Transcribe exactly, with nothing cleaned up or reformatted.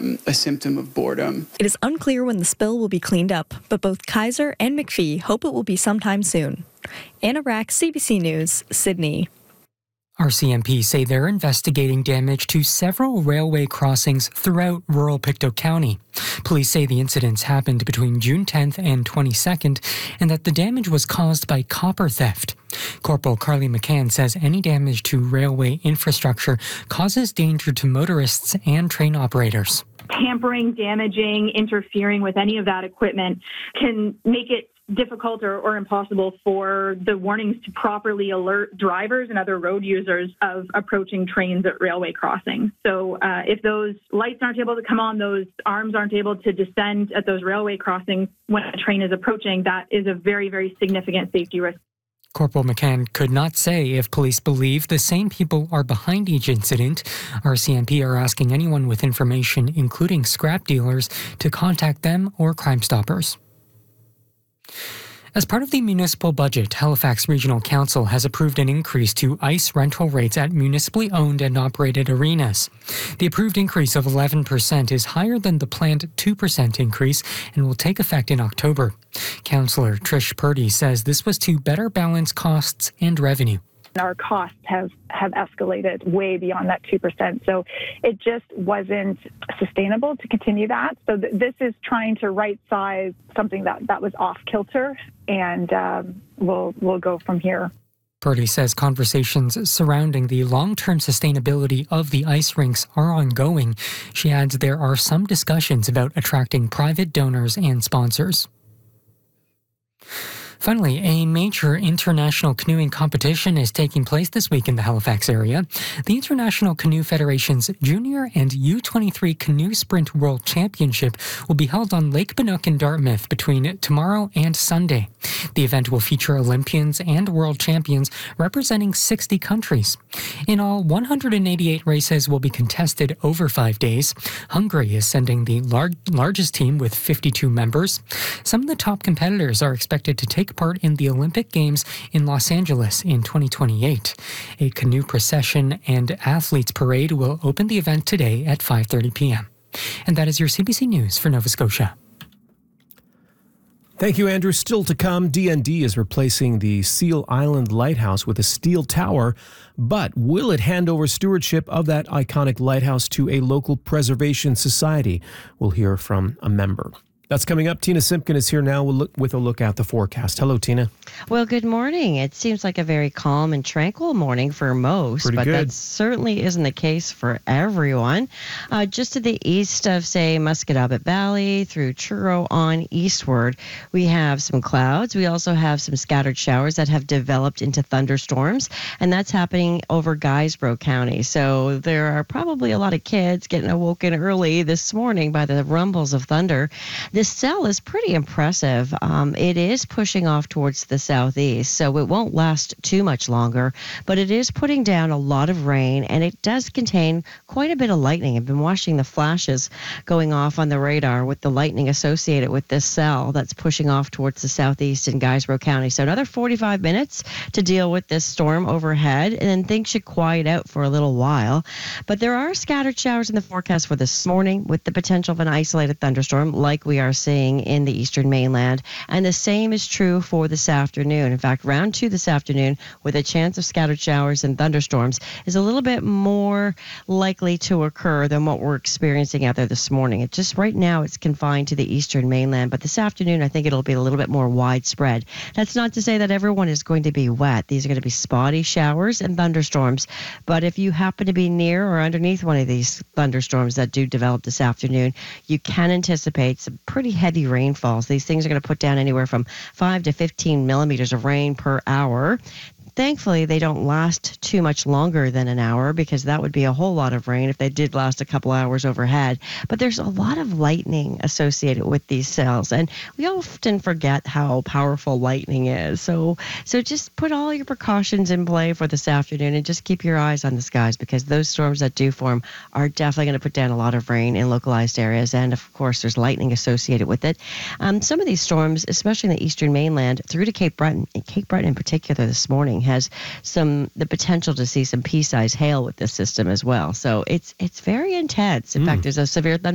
um, a symptom of boredom. It is unclear when the spill will be cleaned up, but both Kaiser and McPhee hope it will be sometime soon. Anna Rack, C B C News, Sydney. R C M P say they're investigating damage to several railway crossings throughout rural Pictou County. Police say the incidents happened between June tenth and twenty-second and that the damage was caused by copper theft. Corporal Carly McCann says any damage to railway infrastructure causes danger to motorists and train operators. Tampering, damaging, interfering with any of that equipment can make it difficult or, or impossible for the warnings to properly alert drivers and other road users of approaching trains at railway crossings. So uh, if those lights aren't able to come on, those arms aren't able to descend at those railway crossings when a train is approaching, that is a very, very significant safety risk. Corporal McCann could not say if police believe the same people are behind each incident. R C M P are asking anyone with information, including scrap dealers, to contact them or Crime Stoppers. As part of the municipal budget, Halifax Regional Council has approved an increase to ice rental rates at municipally owned and operated arenas. The approved increase of eleven percent is higher than the planned two percent increase and will take effect in October. Councillor Trish Purdy says this was to better balance costs and revenue. Our costs have, have escalated way beyond that two percent. So it just wasn't sustainable to continue that. So th- this is trying to right size something that, that was off kilter, and um, we'll, we'll go from here. Purdy says conversations surrounding the long-term sustainability of the ice rinks are ongoing. She adds there are some discussions about attracting private donors and sponsors. Finally, a major international canoeing competition is taking place this week in the Halifax area. The International Canoe Federation's Junior and U twenty-three Canoe Sprint World Championship will be held on Lake Banook in Dartmouth between tomorrow and Sunday. The event will feature Olympians and world champions representing sixty countries. In all, one hundred eighty-eight races will be contested over five days. Hungary is sending the lar- largest team with fifty-two members. Some of the top competitors are expected to take part in the Olympic Games in Los Angeles in twenty twenty-eight. A canoe procession and athletes parade will open the event today at five thirty p.m. And that is your C B C News for Nova Scotia. Thank you, Andrew. Still to come, D N D is replacing the Seal Island Lighthouse with a steel tower, but will it hand over stewardship of that iconic lighthouse to a local preservation society? We'll hear from a member. That's coming up. Tina Simpkin is here now with a look at the forecast. Hello, Tina. Well, good morning. It seems like a very calm and tranquil morning for most, Pretty but good. that certainly isn't the case for everyone. Uh, just to the east of, say, Musquodoboit Valley through Truro on eastward, we have some clouds. We also have some scattered showers that have developed into thunderstorms, and that's happening over Guysborough County. So there are probably a lot of kids getting awoken early this morning by the rumbles of thunder. This cell is pretty impressive. Um, it is pushing off towards the southeast, so it won't last too much longer, but it is putting down a lot of rain, and it does contain quite a bit of lightning. I've been watching the flashes going off on the radar with the lightning associated with this cell that's pushing off towards the southeast in Guysborough County. So another forty-five minutes to deal with this storm overhead, and then things should quiet out for a little while. But there are scattered showers in the forecast for this morning with the potential of an isolated thunderstorm like we are seeing in the eastern mainland. And the same is true for this afternoon. In fact, round two this afternoon with a chance of scattered showers and thunderstorms is a little bit more likely to occur than what we're experiencing out there this morning. It just right now it's confined to the eastern mainland, but this afternoon I think it'll be a little bit more widespread. That's not to say that everyone is going to be wet. These are going to be spotty showers and thunderstorms, but if you happen to be near or underneath one of these thunderstorms that do develop this afternoon, you can anticipate some pretty heavy rainfalls. These things are going to put down anywhere from five to fifteen millimeters of rain per hour. Thankfully, they don't last too much longer than an hour because that would be a whole lot of rain if they did last a couple hours overhead. But there's a lot of lightning associated with these cells, and we often forget how powerful lightning is. So, so just put all your precautions in play for this afternoon and just keep your eyes on the skies because those storms that do form are definitely going to put down a lot of rain in localized areas. And of course, there's lightning associated with it. Um, some of these storms, especially in the eastern mainland through to Cape Breton, and Cape Breton in particular this morning, has some the potential to see some pea-sized hail with this system as well. So it's it's very intense. In mm. fact, there's a severe thunder